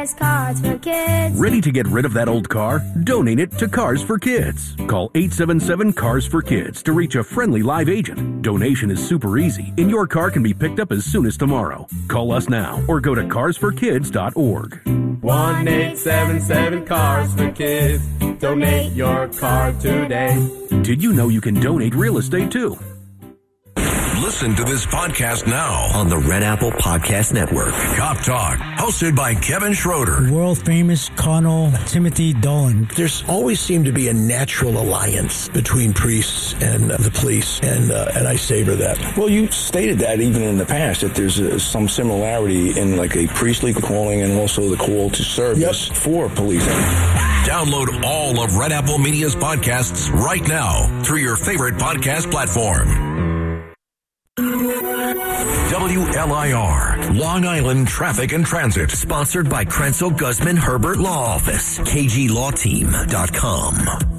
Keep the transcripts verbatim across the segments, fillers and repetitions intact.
Cars, Cars for Kids. Ready to get rid of that old car? Donate it to Cars for Kids. Call eight seven seven, CARS for Kids to reach a friendly live agent. Donation is super easy, and your car can be picked up as soon as tomorrow. Call us now or go to cars for kids dot org. one eight seven seven, CARS for Kids. Donate your car today. Did you know you can donate real estate too? Listen to this podcast now on the Red Apple Podcast Network. Cop Talk, hosted by Kevin Schroeder. World-famous Colonel Timothy Dolan. There's always seemed to be a natural alliance between priests and uh, the police, and uh, and I savor that. Well, you stated that even in the past, that there's uh, some similarity in like a priestly calling and also the call to service yep. for police. Download all of Red Apple Media's podcasts right now through your favorite podcast platform. W L I R, Long Island Traffic and Transit. Sponsored by Krenzel Guzman Herbert Law Office, K G law team dot com.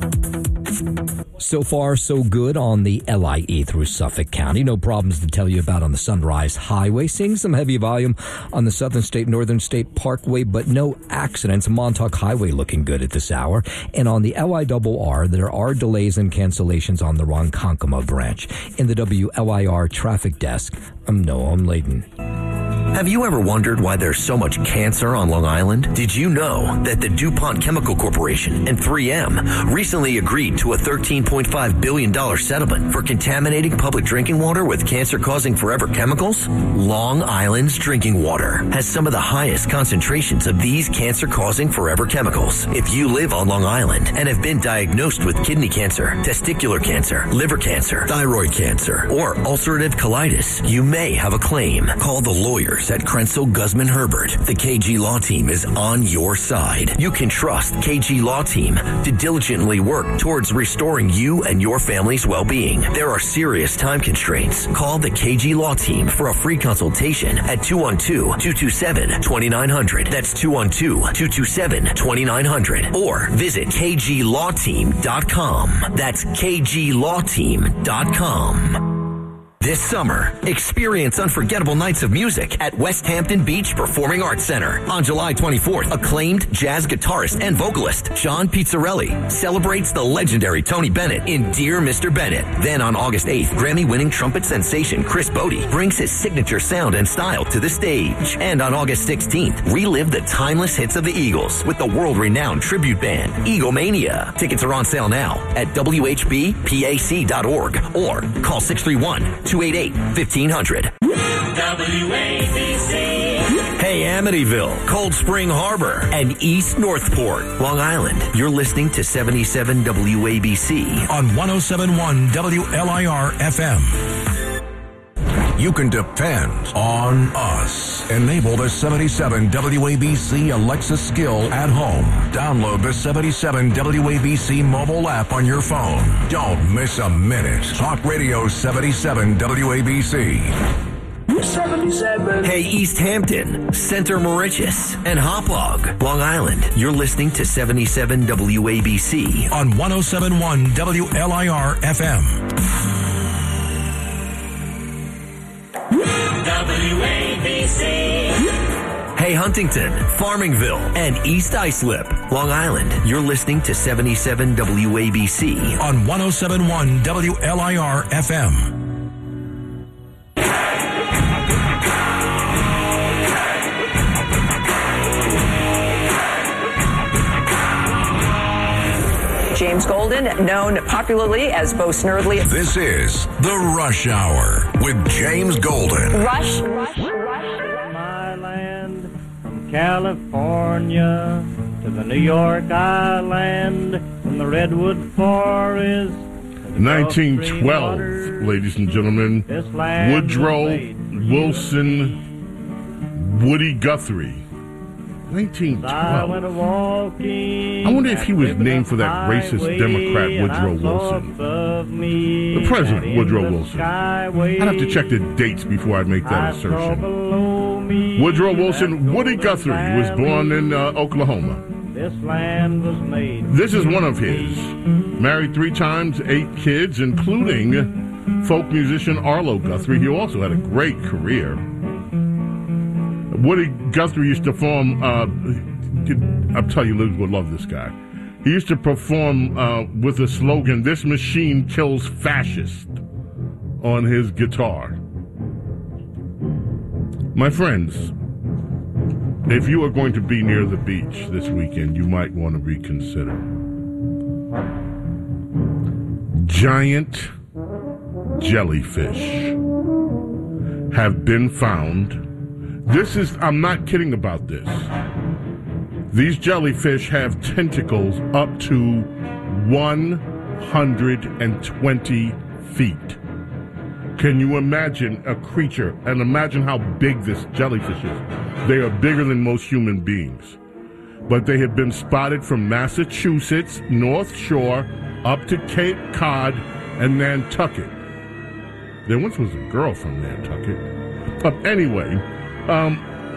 So far, so good on the L I E through Suffolk County. No problems to tell you about on the Sunrise Highway. Seeing some heavy volume on the Southern State, Northern State Parkway, but no accidents. Montauk Highway looking good at this hour. And on the L I R R, there are delays and cancellations on the Ronkonkoma branch. In the W L I R traffic desk, I'm Noam Layden. Have you ever wondered why there's so much cancer on Long Island? Did you know that the DuPont Chemical Corporation and three M recently agreed to a thirteen point five billion dollars settlement for contaminating public drinking water with cancer-causing forever chemicals? Long Island's drinking water has some of the highest concentrations of these cancer-causing forever chemicals. If you live on Long Island and have been diagnosed with kidney cancer, testicular cancer, liver cancer, thyroid cancer, or ulcerative colitis, you may have a claim. Call the lawyers at Krenzel Guzman Herbert. The K G Law Team is on your side. You can trust K G Law Team to diligently work towards restoring you and your family's well-being. There are serious time constraints. Call the K G Law Team for a free consultation at two one two, two two seven, two nine zero zero. That's two one two, two two seven, two nine zero zero. Or visit K G law team dot com. That's K G law team dot com. This summer, experience unforgettable nights of music at West Hampton Beach Performing Arts Center. On July twenty-fourth, acclaimed jazz guitarist and vocalist John Pizzarelli celebrates the legendary Tony Bennett in Dear Mister Bennett. Then on August eighth, Grammy-winning trumpet sensation Chris Bodie brings his signature sound and style to the stage. And on August sixteenth, relive the timeless hits of the Eagles with the world-renowned tribute band Eaglemania. Tickets are on sale now at W H B pac dot org or call six three one, two eight eight, fifteen hundred. W A B C. Hey, Amityville, Cold Spring Harbor, and East Northport, Long Island. You're listening to seventy-seven W A B C on one oh seven point one W L I R F M. You can depend on us. Enable the seventy-seven W A B C Alexa skill at home. Download the seventy-seven W A B C mobile app on your phone. Don't miss a minute. Talk Radio seventy-seven W A B C. seventy-seven. Hey, East Hampton, Center Moriches, and Hauppauge, Long Island. You're listening to seventy-seven W A B C on one oh seven point one W L I R F M. W A B C. Hey, Huntington, Farmingville, and East Islip, Long Island. You're listening to seventy-seven W A B C on one oh seven point one W L I R F M. James Golden, known popularly as Bo Snerdley. This is The Rush Hour with James Golden. Rush. Rush. My land from California to the New York Island, from the Redwood Forest. nineteen twelve, ladies and gentlemen. Woodrow Wilson Woody Guthrie. nineteen twelve. I wonder if he was named for that racist Democrat Woodrow Wilson. The President Woodrow Wilson. I'd have to check the dates before I make that assertion. Woodrow Wilson Woody Guthrie was born in uh, Oklahoma. This land was made. This is one of his. Married three times, eight kids, including folk musician Arlo Guthrie. He also had a great career. Woody Guthrie used to perform, uh, I'll tell you, Liz would love this guy. He used to perform uh, with the slogan, "This machine kills fascists," on his guitar. My friends, if you are going to be near the beach this weekend, you might want to reconsider. Giant jellyfish have been found. This is, I'm not kidding about this. These jellyfish have tentacles up to one hundred twenty feet. Can you imagine a creature, and imagine how big this jellyfish is? They are bigger than most human beings. But they have been spotted from Massachusetts, North Shore, up to Cape Cod and Nantucket. There once was a girl from Nantucket. Uh, anyway, um,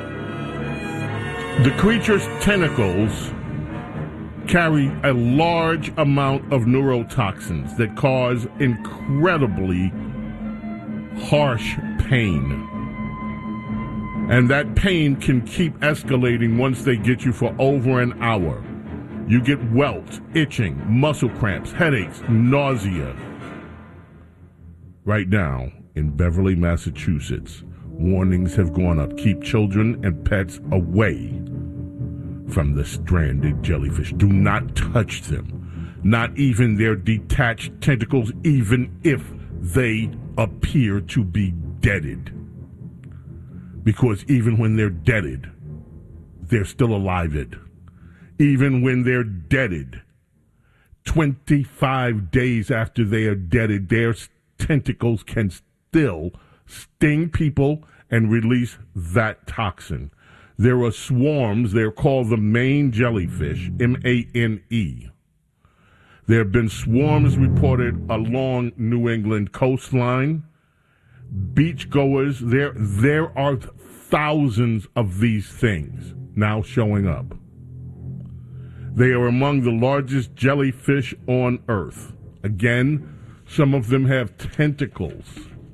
the creature's tentacles carry a large amount of neurotoxins that cause incredibly harsh pain. And that pain can keep escalating once they get you for over an hour. You get welts, itching, muscle cramps, headaches, nausea. Right now, in Beverly, Massachusetts, warnings have gone up. Keep children and pets away from the stranded jellyfish. Do not touch them. Not even their detached tentacles, even if they appear to be deaded. Because even when they're deaded, they're still alive-ed. Even when they're deaded, twenty-five days after they are deaded, their tentacles can still sting people and release that toxin. There are swarms. They're called the Maine jellyfish, M A N E. There have been swarms reported along New England coastline. Beachgoers, there, there are thousands of these things now showing up. They are among the largest jellyfish on Earth. Again, some of them have tentacles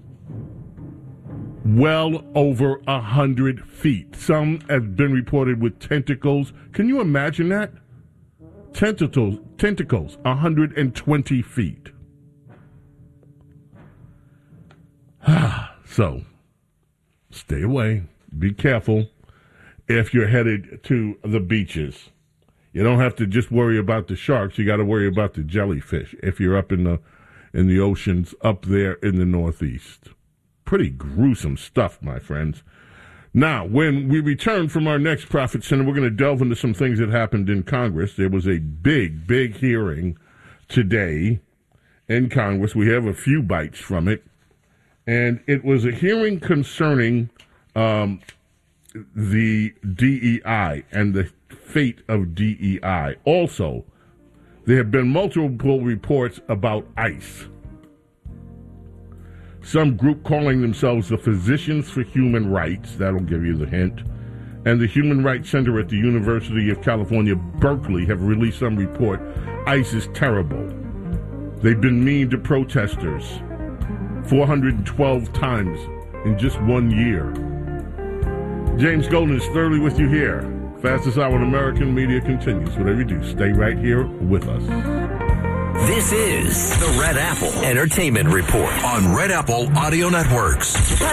well over a hundred feet. Some have been reported with tentacles. Can you imagine that? Tentacles, tentacles, one hundred twenty feet. So, stay away. Be careful if you're headed to the beaches. You don't have to just worry about the sharks. You got to worry about the jellyfish if you're up in the in the oceans up there in the Northeast. Pretty gruesome stuff, my friends. Now, when we return from our next Profit Center, we're going to delve into some things that happened in Congress. There was a big, big hearing today in Congress. We have a few bites from it. And it was a hearing concerning um, the D E I and the fate of D E I. Also, there have been multiple reports about ICE. Some group calling themselves the Physicians for Human Rights, that'll give you the hint, and the Human Rights Center at the University of California, Berkeley, have released some report. ICE is terrible. They've been mean to protesters four hundred twelve times in just one year. James Golden is thoroughly with you here. Fastest hour in American media continues. Whatever you do, stay right here with us. This is the Red Apple Entertainment Report on Red Apple Audio Networks.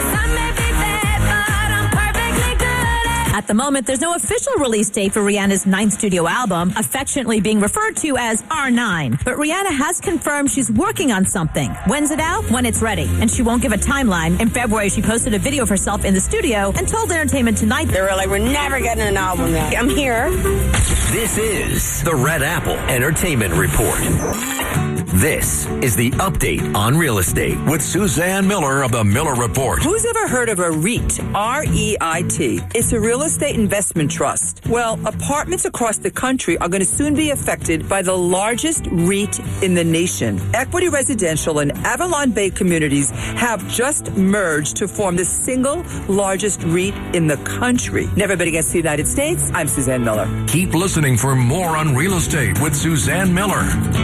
At the moment, there's no official release date for Rihanna's ninth studio album, affectionately being referred to as R nine. But Rihanna has confirmed she's working on something. When's it out? When it's ready. And she won't give a timeline. In February, she posted a video of herself in the studio and told Entertainment Tonight they were like, we're never getting an album yet. I'm here. This is the Red Apple Entertainment Report. This is the update on real estate with Suzanne Miller of the Miller Report. Who's ever heard of a REIT? R E I T. It's a real estate investment trust. Well, apartments across the country are going to soon be affected by the largest REIT in the nation. Equity Residential and Avalon Bay Communities have just merged to form the single largest REIT in the country. Never bet against the United States. I'm Suzanne Miller. Keep listening for more on real estate with Suzanne Miller.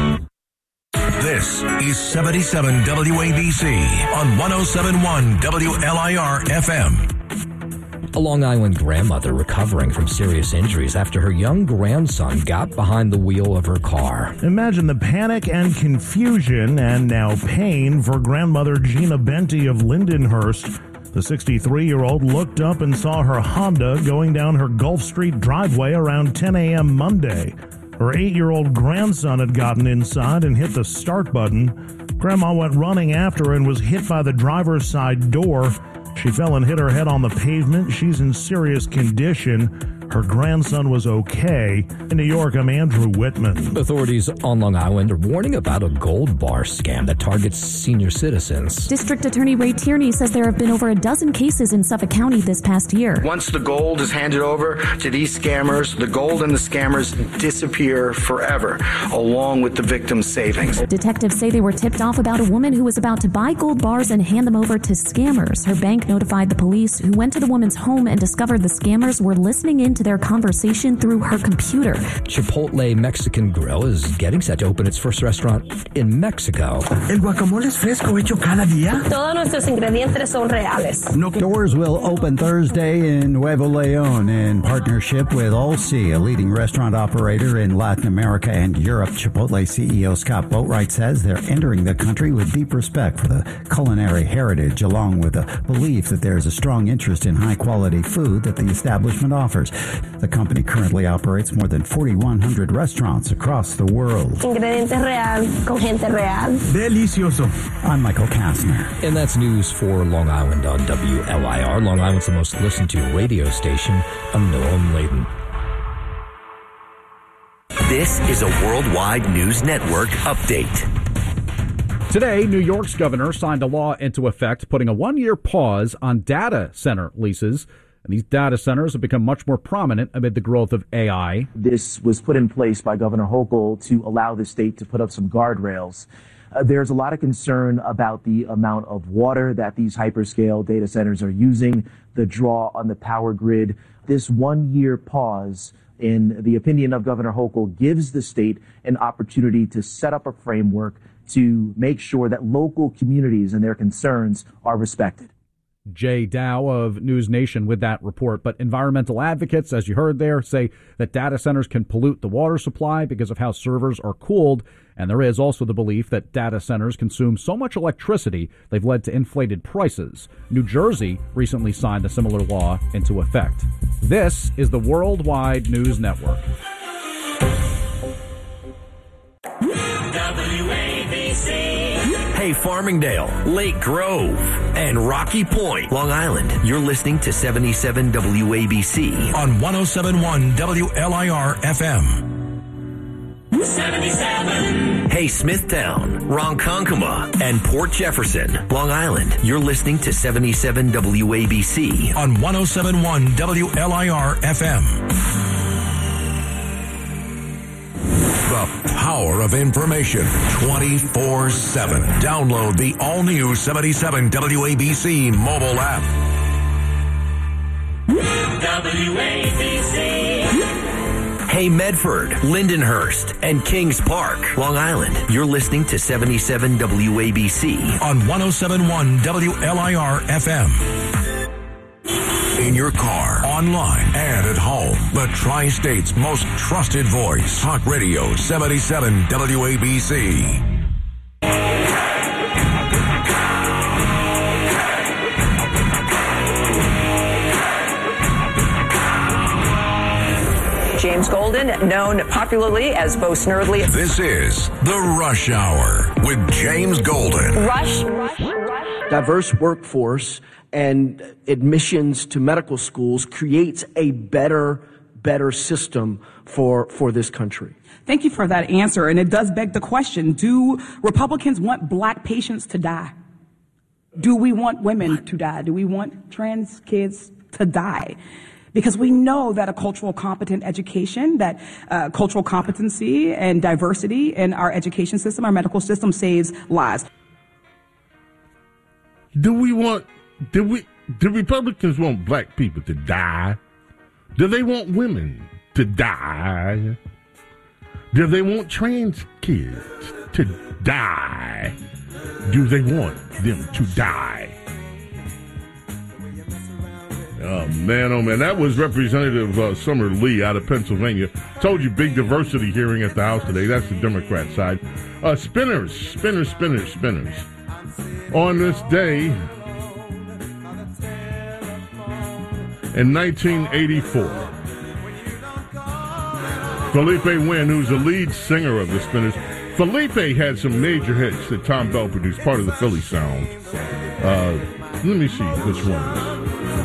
This is seventy-seven W A B C on one oh seven point one W L I R F M. A Long Island grandmother recovering from serious injuries after her young grandson got behind the wheel of her car. Imagine the panic and confusion and now pain for grandmother Gina Benty of Lindenhurst. The sixty-three-year-old looked up and saw her Honda going down her Gulf Street driveway around ten a.m. Monday. Her eight-year-old grandson had gotten inside and hit the start button. Grandma went running after her and was hit by the driver's side door. She fell and hit her head on the pavement. She's in serious condition. Her grandson was okay. In New York, I'm Andrew Whitman. Authorities on Long Island are warning about a gold bar scam that targets senior citizens. District Attorney Ray Tierney says there have been over a dozen cases in Suffolk County this past year. Once the gold is handed over to these scammers, the gold and the scammers disappear forever, along with the victim's savings. Detectives say they were tipped off about a woman who was about to buy gold bars and hand them over to scammers. Her bank notified the police, who went to the woman's home and discovered the scammers were listening in to their conversation through her computer. Chipotle Mexican Grill is getting set to open its first restaurant in Mexico. El guacamole es fresco, hecho cada día. Todos nuestros ingredientes son reales. No. Doors will open Thursday in Nuevo Leon in partnership with Allsea, a leading restaurant operator in Latin America and Europe. Chipotle C E O Scott Boatwright says they're entering the country with deep respect for the culinary heritage, along with a belief that there's a strong interest in high-quality food that the establishment offers. The company currently operates more than forty-one hundred restaurants across the world. Ingredientes real, con gente real. Delicioso. I'm Michael Kastner. And that's news for Long Island on W L I R. Long Island's the most listened to radio station. I'm Noam Layden. This is a Worldwide News Network update. Today, New York's governor signed a law into effect putting a one-year pause on data center leases. And these data centers have become much more prominent amid the growth of A I. This was put in place by Governor Hochul to allow the state to put up some guardrails. Uh, there's a lot of concern about the amount of water that these hyperscale data centers are using, the draw on the power grid. This one-year pause, in the opinion of Governor Hochul, gives the state an opportunity to set up a framework to make sure that local communities and their concerns are respected. Jay Dow of News Nation with that report. But environmental advocates, as you heard there, say that data centers can pollute the water supply because of how servers are cooled. And there is also the belief that data centers consume so much electricity they've led to inflated prices. New Jersey recently signed a similar law into effect. This is the Worldwide News Network. W A B C. Hey, Farmingdale, Lake Grove, and Rocky Point, Long Island. You're listening to seventy-seven W A B C on one oh seven point one W L I R F M. seventy-seven. Hey, Smithtown, Ronkonkoma, and Port Jefferson, Long Island. You're listening to seventy-seven W A B C on one oh seven point one W L I R F M. The power of information twenty-four seven. Download the all-new seventy-seven W A B C mobile app. W A B C. Hey, Medford, Lindenhurst, and Kings Park, Long Island. You're listening to seventy-seven W A B C on one oh seven point one W L I R F M. In your car, online, and at home. The Tri-State's most trusted voice. Talk Radio seventy-seven W A B C. James Golden, known popularly as Bo Snerdley. This is The Rush Hour with James Golden. Rush, rush, rush. Diverse workforce and admissions to medical schools creates a better, better system for, for this country. Thank you for that answer. And it does beg the question, do Republicans want black patients to die? Do we want women to die? Do we want trans kids to die? Because we know that a cultural competent education, that uh, cultural competency and diversity in our education system, our medical system, saves lives. Do we want, do we, do Republicans want black people to die? Do they want women to die? Do they want trans kids to die? Do they want them to die? Oh, man, oh, man. That was Representative uh, Summer Lee out of Pennsylvania. Told you, big diversity hearing at the House today. That's the Democrat side. Uh, spinners, spinners, spinners, spinners. On this day in nineteen eighty-four, Felipe Wynn, who's the lead singer of the Spinners. Felipe had some major hits that Tom Bell produced, part of the Philly sound. Uh, let me see which ones.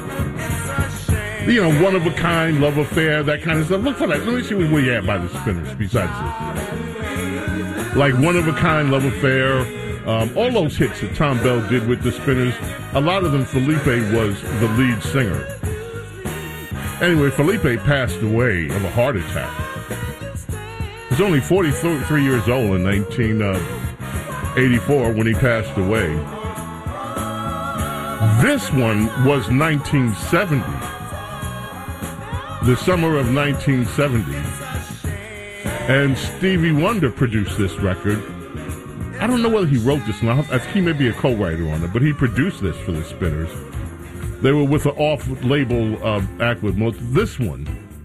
You know, One of a Kind, Love Affair, that kind of stuff. Look for that. Let me see what we have by the Spinners besides this. Like One of a Kind, Love Affair, um, all those hits that Tom Bell did with the Spinners, a lot of them Felipe was the lead singer. Anyway, Felipe passed away of a heart attack. He was only forty-three years old in nineteen eighty-four when he passed away. This one was nineteen seventy. The summer of nineteen seventy. And Stevie Wonder produced this record. I don't know whether he wrote this now. He may be a co-writer on it, but he produced this for the Spinners. They were with an off-label uh, act with most. This one.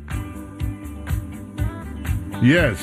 Yes.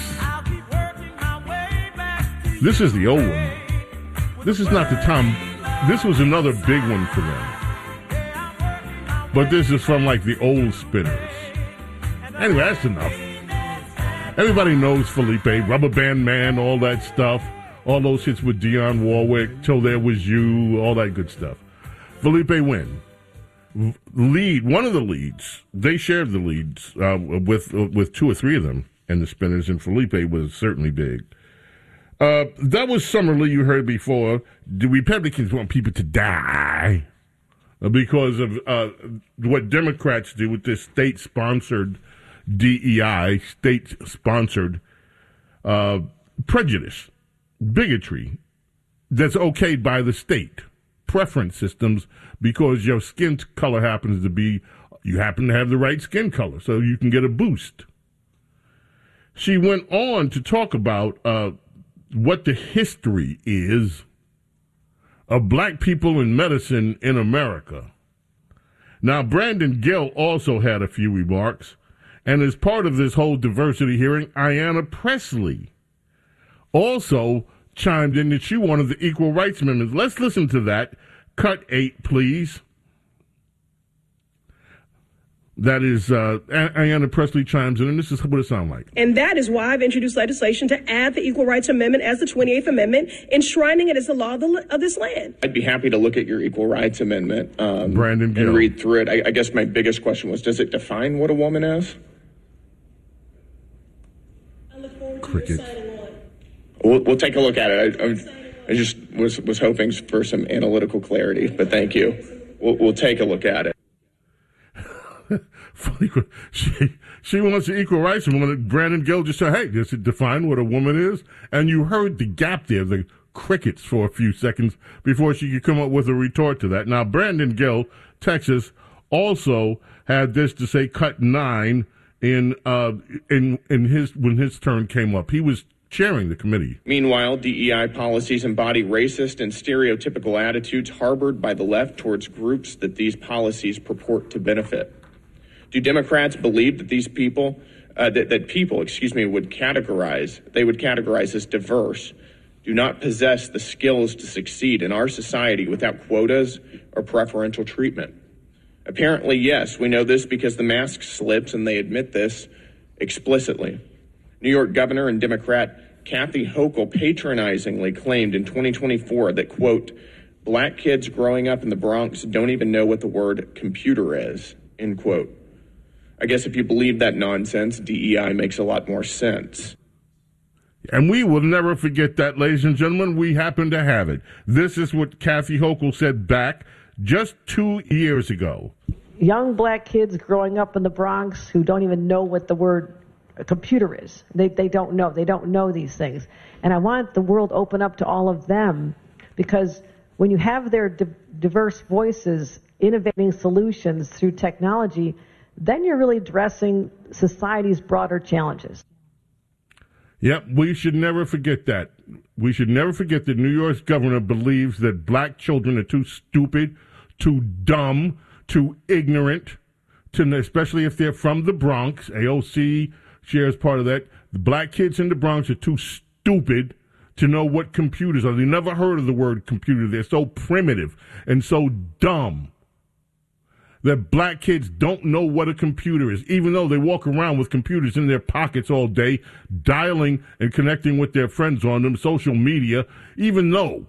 This is the old one. This is not the Tom. This was another big one for them. But this is from like the old Spinners. Anyway, that's enough. Everybody knows Felipe, Rubber Band Man, all that stuff. All those hits with Dionne Warwick, Till There Was You, all that good stuff. Felipe Wynn, lead, one of the leads. They shared the leads uh, with uh, with two or three of them in the Spinners, and Felipe was certainly big. Uh, that was Summer Lee you heard before. The Republicans want people to die because of uh, what Democrats do with this state-sponsored D E I, state-sponsored uh, prejudice, bigotry that's okayed by the state, preference systems, because your skin color happens to be, you happen to have the right skin color, so you can get a boost. She went on to talk about uh, what the history is of black people in medicine in America. Now, Brandon Gill also had a few remarks. And as part of this whole diversity hearing, Ayanna Pressley also chimed in that she wanted the Equal Rights Amendment. Let's listen to that. Cut eight, please. That is, uh, Ayanna Pressley chimes in, and this is what it sounds like. And that is why I've introduced legislation to add the Equal Rights Amendment as the twenty-eighth Amendment, enshrining it as the law of, the, of this land. I'd be happy to look at your Equal Rights Amendment um, Brandon Gill. and read through it. I, I guess my biggest question was, does it define what a woman is? Cricket. We'll, we'll take a look at it. I, I, I just was, was hoping for some analytical clarity, but thank you. We'll, we'll take a look at it. she she wants the Equal Rights Amendment. Brandon Gill just said, hey, does it define what a woman is? And you heard the gap there, the crickets for a few seconds before she could come up with a retort to that. Now, Brandon Gill, Texas, also had this to say, cut nine, in uh in in his when his turn came up. He was chairing the committee. Meanwhile, D E I policies embody racist and stereotypical attitudes harbored by the left towards groups that these policies purport to benefit. Do Democrats believe that these people, uh, that, that people, excuse me, would categorize, they would categorize as diverse, do not possess the skills to succeed in our society without quotas or preferential treatment? Apparently, yes. We know this because the mask slips, and they admit this explicitly. New York Governor and Democrat Kathy Hochul patronizingly claimed in twenty twenty-four that, quote, black kids growing up in the Bronx don't even know what the word computer is, end quote. I guess if you believe that nonsense, D E I makes a lot more sense. And we will never forget that, ladies and gentlemen. We happen to have it. This is what Kathy Hochul said back just two years ago. Young black kids growing up in the Bronx who don't even know what the word computer is. They they don't know. They don't know these things. And I want the world open up to all of them, because when you have their di- diverse voices innovating solutions through technology, then you're really addressing society's broader challenges. Yep, we should never forget that. We should never forget that New York's governor believes that black children are too stupid, too dumb, too ignorant, to especially if they're from the Bronx. A O C shares part of that. The black kids in the Bronx are too stupid to know what computers are. They never heard of the word computer. They're so primitive and so dumb that black kids don't know what a computer is, even though they walk around with computers in their pockets all day, dialing and connecting with their friends on them, social media, even though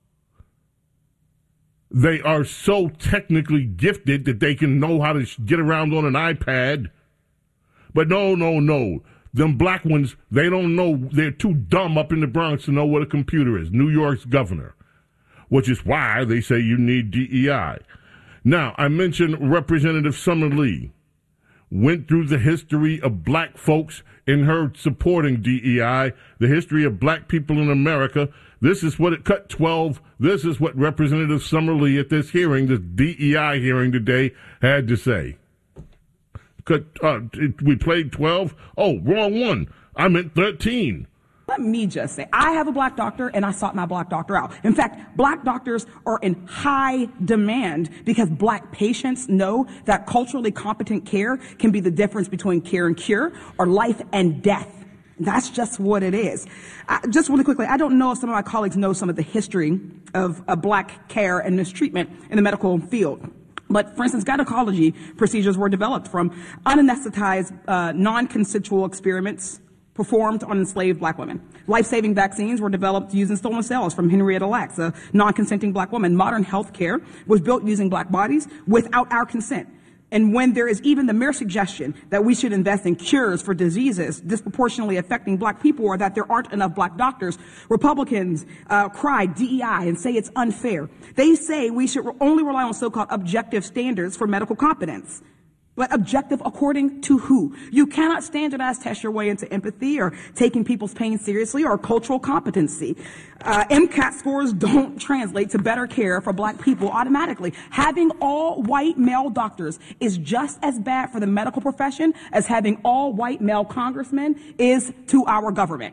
they are so technically gifted that they can know how to get around on an iPad. But no, no, no. Them black ones, they don't know. They're too dumb up in the Bronx to know what a computer is. New York's governor, which is why they say you need D E I. Now, I mentioned Representative Summer Lee went through the history of black folks in her supporting D E I, the history of black people in America. This is what it cut twelve. This is what Representative Summer Lee at this hearing, this D E I hearing today, had to say. Cut, uh, it, we played twelve. Oh, wrong one. I meant thirteen. Let me just say, I have a black doctor, and I sought my black doctor out. In fact, black doctors are in high demand because black patients know that culturally competent care can be the difference between care and cure or life and death. That's just what it is. Uh, just really quickly, I don't know if some of my colleagues know some of the history of uh, black care and mistreatment in the medical field. But, for instance, gynecology procedures were developed from unanesthetized, uh, non-consensual experiments performed on enslaved black women. Life-saving vaccines were developed using stolen cells from Henrietta Lacks, a non-consenting black woman. Modern health care was built using black bodies without our consent. And when there is even the mere suggestion that we should invest in cures for diseases disproportionately affecting black people or that there aren't enough black doctors, Republicans uh, cry D E I and say it's unfair. They say we should only rely on so-called objective standards for medical competence. But objective according to who? You cannot standardize test your way into empathy or taking people's pain seriously or cultural competency. Uh, MCAT scores don't translate to better care for black people automatically. Having all white male doctors is just as bad for the medical profession as having all white male congressmen is to our government.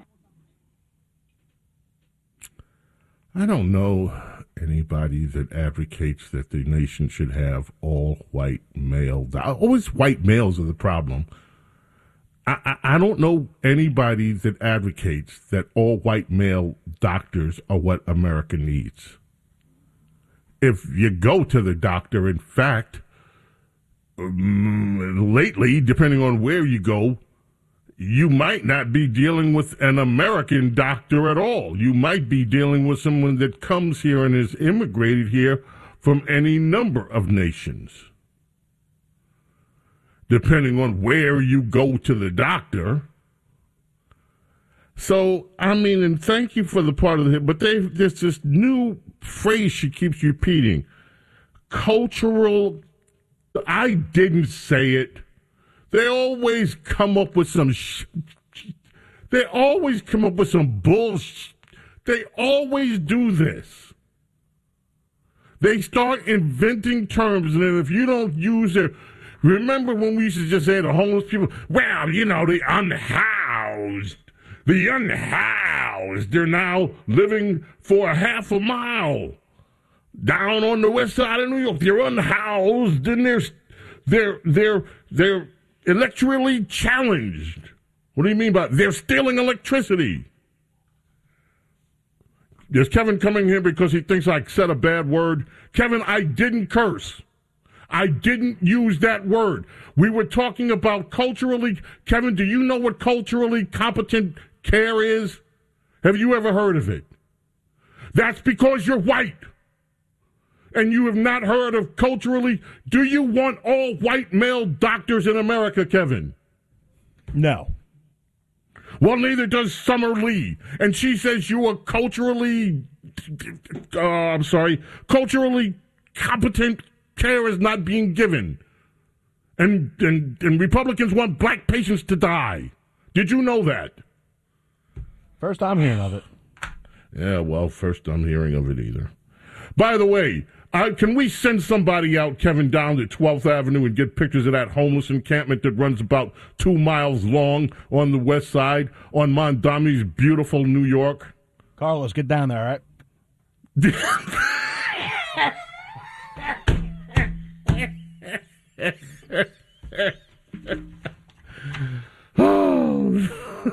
I don't know anybody that advocates that the nation should have all white male. Always white males are the problem. I, I, I don't know anybody that advocates that all white male doctors are what America needs. If you go to the doctor, in fact, um, lately, depending on where you go, you might not be dealing with an American doctor at all. You might be dealing with someone that comes here and is immigrated here from any number of nations. Depending on where you go to the doctor. So, I mean, and thank you for the part of it, but they, there's this new phrase she keeps repeating. Cultural, I didn't say it. They always come up with some sh- they always come up with some bullshit. They always do this. They start inventing terms, and then if you don't use it, remember when we used to just say to homeless people, well, you know, the unhoused, the unhoused, they're now living for a half a mile down on the west side of New York. They're unhoused, and they're, they're, they're, they're, electorally challenged. What do you mean by they're stealing electricity? There's Kevin coming here because he thinks I said a bad word. Kevin, I didn't curse. I didn't use that word. We were talking about culturally. Kevin, do you know what culturally competent care is? Have you ever heard of it? That's because you're white. And you have not heard of culturally. Do you want all white male doctors in America, Kevin? No. Well, neither does Summer Lee. And she says you are culturally, uh, I'm sorry, culturally competent care is not being given. And, and, and Republicans want black patients to die. Did you know that? First I'm hearing of it. Yeah, well, first I'm hearing of it either. By the way, Uh, can we send somebody out, Kevin, down to twelfth Avenue and get pictures of that homeless encampment that runs about two miles long on the west side on Mondami's beautiful New York? Carlos, get down there, all right? Oh.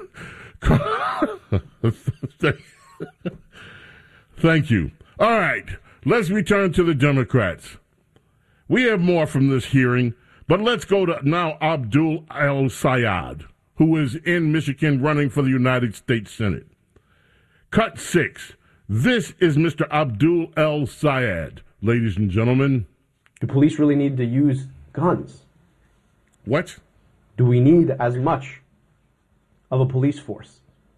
Thank you. All right, let's return to the Democrats. We have more from this hearing, but let's go to now Abdul El-Sayed, who is in Michigan running for the United States Senate. Cut six. This is Mister Abdul El-Sayed, ladies and gentlemen. Do police really need to use guns? What? Do we need as much of a police force?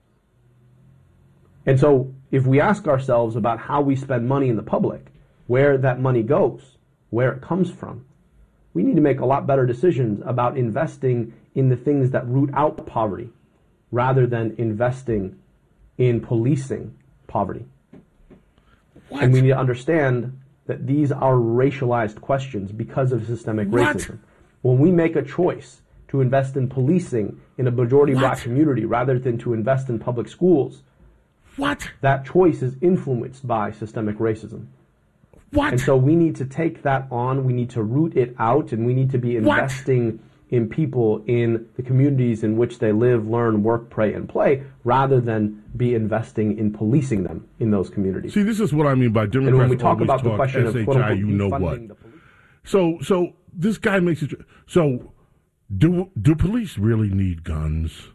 And so if we ask ourselves about how we spend money in the public, where that money goes, where it comes from, we need to make a lot better decisions about investing in the things that root out poverty rather than investing in policing poverty. What? And we need to understand that these are racialized questions because of systemic What? racism. When we make a choice to invest in policing in a majority What? black community rather than to invest in public schools, What? that choice is influenced by systemic racism. What? And so we need to take that on, we need to root it out, and we need to be What? investing in people in the communities in which they live, learn, work, pray, and play, rather than be investing in policing them in those communities. See, this is what I mean by Democrats. And when we talk always about the talk question of S H I, quote unquote you know what. defunding the police. So, so this guy makes it. So, do do police really need guns?